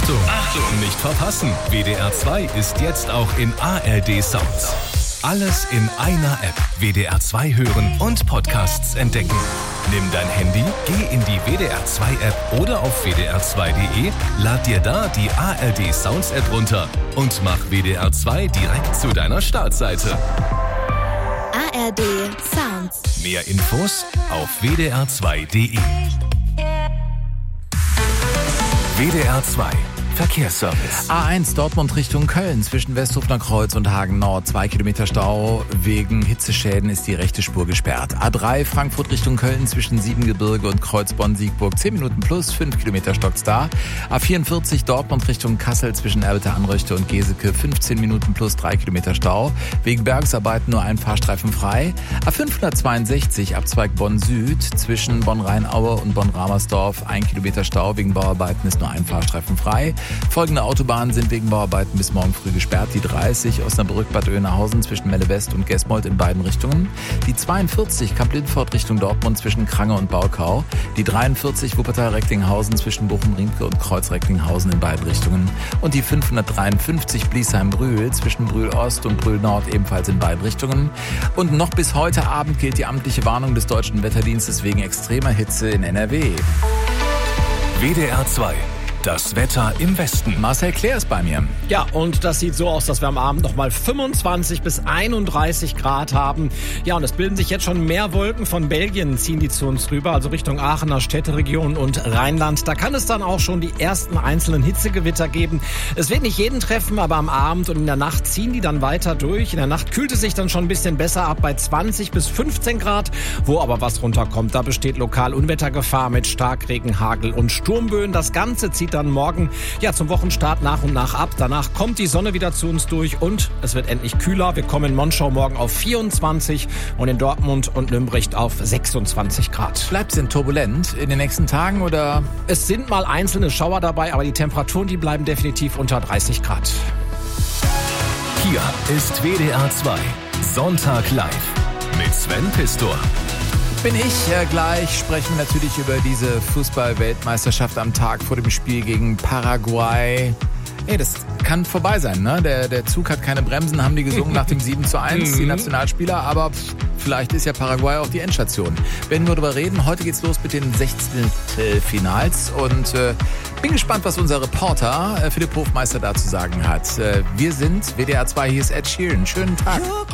Achtung, nicht verpassen. WDR 2 ist jetzt auch in ARD Sounds. Alles in einer App. WDR 2 hören und Podcasts entdecken. Nimm dein Handy, geh in die WDR 2 App oder auf wdr2.de, lad dir da die ARD Sounds App runter und mach WDR 2 direkt zu deiner Startseite. ARD Sounds. Mehr Infos auf wdr2.de. WDR 2 Verkehrsservice. A1 Dortmund Richtung Köln zwischen Westhofener Kreuz und Hagen Nord. 2 Kilometer Stau. Wegen Hitzeschäden ist die rechte Spur gesperrt. A3 Frankfurt Richtung Köln zwischen Siebengebirge und Kreuzbonn-Siegburg. 10 Minuten plus, 5 Kilometer stockt's da. A44 Dortmund Richtung Kassel zwischen Erbelte-Anröchte und Geseke. 15 Minuten plus, 3 Kilometer Stau. Wegen Bergsarbeiten nur ein Fahrstreifen frei. A562 Abzweig Bonn Süd zwischen Bonn-Rheinaue und Bonn-Ramersdorf. 1 Kilometer Stau. Wegen Bauarbeiten ist nur ein Fahrstreifen frei. Folgende Autobahnen sind wegen Bauarbeiten bis morgen früh gesperrt. Die 30 Osnabrück-Bad Oeynhausen zwischen Melle West und Gesmold in beiden Richtungen. Die 42 Kamp-Lindfort Richtung Dortmund zwischen Krange und Baukau. Die 43 Wuppertal-Recklinghausen zwischen Bochum-Riemke und Kreuz-Recklinghausen in beiden Richtungen. Und die 553 Bliesheim-Brühl zwischen Brühl-Ost und Brühl-Nord ebenfalls in beiden Richtungen. Und noch bis heute Abend gilt die amtliche Warnung des Deutschen Wetterdienstes wegen extremer Hitze in NRW. WDR 2. Das Wetter im Westen. Marcel Claire ist bei mir. Ja, und das sieht so aus, dass wir am Abend nochmal 25 bis 31 Grad haben. Ja, und es bilden sich jetzt schon mehr Wolken. Von Belgien ziehen die zu uns rüber, also Richtung Aachener Städteregion und Rheinland. Da kann es dann auch schon die ersten einzelnen Hitzegewitter geben. Es wird nicht jeden treffen, aber am Abend und in der Nacht ziehen die dann weiter durch. In der Nacht kühlt es sich dann schon ein bisschen besser ab bei 20 bis 15 Grad. Wo aber was runterkommt, da besteht lokal Unwettergefahr mit Starkregen, Hagel und Sturmböen. Das Ganze zieht dann morgen zum Wochenstart nach und nach ab. Danach kommt die Sonne wieder zu uns durch und es wird endlich kühler. Wir kommen in Monschau morgen auf 24 und in Dortmund und Nürnberg auf 26 Grad. Bleibt es denn turbulent in den nächsten Tagen oder? Es sind mal einzelne Schauer dabei, aber die Temperaturen, die bleiben definitiv unter 30 Grad. Hier ist WDR 2 Sonntag live mit Sven Pistor. Bin ich. Gleich sprechen wir natürlich über diese Fußball-Weltmeisterschaft am Tag vor dem Spiel gegen Paraguay. Hey, das kann vorbei sein, ne? Der Zug hat keine Bremsen, haben die gesungen nach dem 7:1, die Nationalspieler. Aber vielleicht ist ja Paraguay auch die Endstation. Werden wir darüber reden. Heute geht's los mit den 16. Und bin gespannt, was unser Reporter Philipp Hofmeister dazu sagen hat. Wir sind WDR 2, hier ist Ed Sheeran. Schönen Tag.